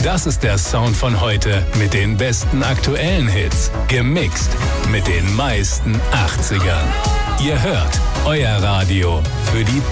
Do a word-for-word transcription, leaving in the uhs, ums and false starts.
Das ist der Sound von heute mit den besten aktuellen Hits. Gemixt mit den meisten achtzigern. Ihr hört euer Radio für die